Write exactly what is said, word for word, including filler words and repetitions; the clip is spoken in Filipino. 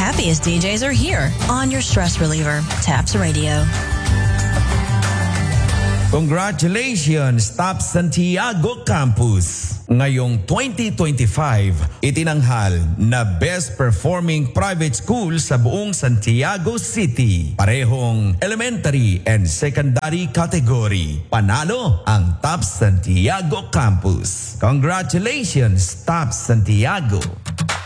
happiest D Js are here on your stress reliever, Taps Radio. Congratulations, Taps Santiago Campus! Ngayong twenty twenty-five, itinanghal na Best Performing Private School sa buong Santiago City. Parehong elementary and secondary category. Panalo ang Taps Santiago Campus. Congratulations, Taps Santiago!